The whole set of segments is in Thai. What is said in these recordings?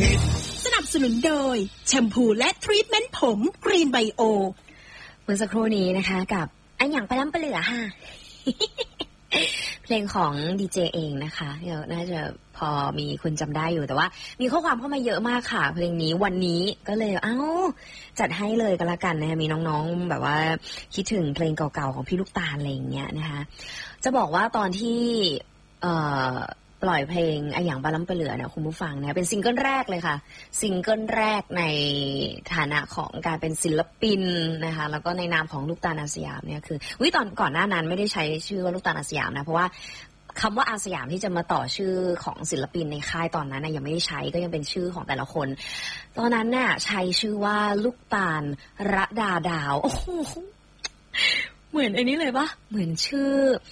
ฮิตสนับสนุนโดยแชมพูและทรีทเมนต์ผมกรีนไบโอเมื่อสักครู่นี้นะคะกับอันอย่างไปล้ำไปเหลือค่ะ เพลงของดีเจเองนะคะเดี๋ยวน่าจะพอมีคุณจำได้อยู่แต่ว่ามีข้อความเข้ามาเยอะมากค่ะเพลงนี้วันนี้ก็เลยจัดให้เลยก็แล้วกันนะคะมีน้องๆแบบว่าคิดถึงเพลงเก่าๆของพี่ลูกตาลอะไรอย่างเงี้ยนะคะจะบอกว่าตอนที่ปล่อยเพลงอันอย่างไปล้ำไปเหลือเนี่ยคุณผู้ฟังเนี่ยเป็นซิงเกิลแรกเลยค่ะซิงเกิลแรกในฐานะของการเป็นศิลปินนะคะแล้วก็ในนามของลูกตาลอาสยามเนี่ยคือตอนก่อนหน้านั้นไม่ได้ใช้ชื่อว่าลูกตาลอาสยามนะเพราะว่าคำว่าอาสยามที่จะมาต่อชื่อของศิลปินในค่ายตอนนั้นยังไม่ได้ใช้ก็ยังเป็นชื่อของแต่ละคนตอนนั้นน่ะใช้ชื่อว่าลูกตาลระดาดาวโอ้โหเหมือนไอ้นี้เลยปะเหมือนชื่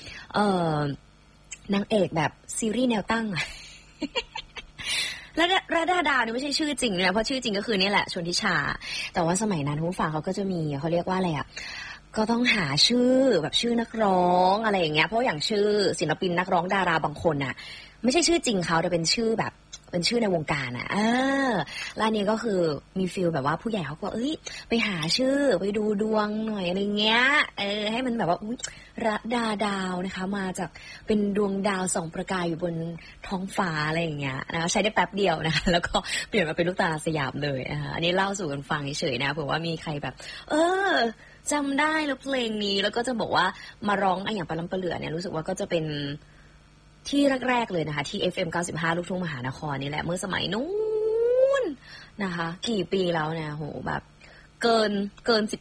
อนางเอกแบบซีรีส์แนวตั้งอะ ระดาดาวนี่ไม่ใช่ชื่อจริงนะเพราะชื่อจริงก็คือนี่แหละชนทิชาแต่ว่าสมัยนั้นผู้ฟังเขาก็จะมีเขาเรียกว่าอะไรอ่ะก็ต้องหาชื่อแบบชื่อนักร้องอะไรอย่างเงี้ยเพราะอย่างชื่อศิลปินนักร้องดาราบางคนน่ะไม่ใช่ชื่อจริงเขาแต่เป็นชื่อแบบเป็นชื่อในวงการอ่ะแล้วนี่ก็คือมีฟีลแบบว่าผู้ใหญ่เขาก็ไปหาชื่อไปดูดวงหน่อยอะไรเงี้ยให้มันแบบว่าระดาดาวนะคะมาจากเป็นดวงดาวส่องประกายอยู่บนท้องฟ้าอะไรอย่างเงี้ยนะใช้ได้แป๊บเดียวนะคะแล้วก็เปลี่ยนมาเป็นลูกตาสยามเลยอันนี้เล่าสู่กันฟังเฉยๆนะเผื่อว่ามีใครแบบจำได้แล้วเพลงนี้แล้วก็จะบอกว่ามาร้องไอ้อย่างปลาล้ำปลาเหลือเนี่ยรู้สึกว่าก็จะเป็นที่แรกๆเลยนะคะที่ FM 95ลูกทุ่งมหานครนี่แหละเมื่อสมัยนู้นนะคะกี่ปีแล้วเนี่ยโหแบบเกิน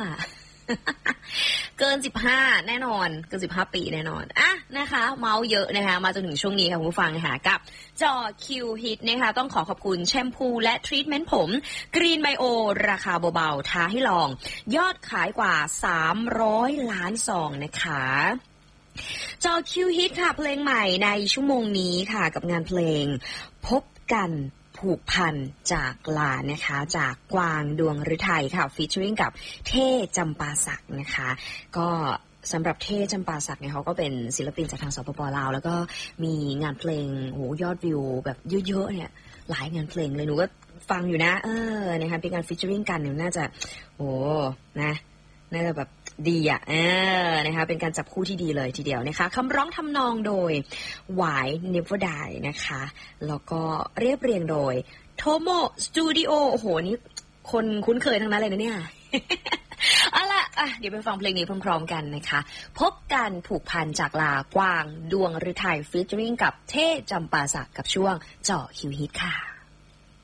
15 เกิน15แน่นอนเกิน15ปีแน่นอนนะคะเมาเยอะนะคะมาจนถึงช่วงนี้ค่ะคุณผู้ฟังนะคะกับจอคิวฮิตนะคะต้องขอบคุณแชมพูและทรีทเมนต์ผมกรีนไบโอราคาเบาๆท้าให้ลองยอดขายกว่า300 ล้านซองนะคะจอคิวฮิตค่ะเพลงใหม่ในชั่วโมงนี้ค่ะกับงานเพลงพบกันผูกพันจากลานะคะจากกวางดวงฤทัยค่ะฟีเจอริ่งกับเท่จำปาสักนะคะก็สำหรับเท่จำปาสักเนี่ยเขาก็เป็นศิลปินจากทางสปป.ลาวแล้วก็มีงานเพลงยอดวิวแบบเยอะๆเนี่ยหลายงานเพลงเลยหนูก็ฟังอยู่นะนะคะเป็นการฟีเจอริ่งกันเนี่ยน่าจะนะน่าจะแบบดีนะคะเป็นการจับคู่ที่ดีเลยทีเดียวนะคะคำร้องทำนองโดยหวาย Never Die นะคะแล้วก็เรียบเรียงโดยโทโมสตูดิโอโอ้โหนี่คนคุ้นเคยทั้งนั้นเลยนะเนี่ย เอาล่ะเดี๋ยวไปฟังเพลงนี้พร้อมๆกันนะคะพบกันผูกพันจากลากวางดวงฤทัยฟีเจอริ่งกับเท่จำปาสักกับช่วงเจาะคิวฮิตค่ะ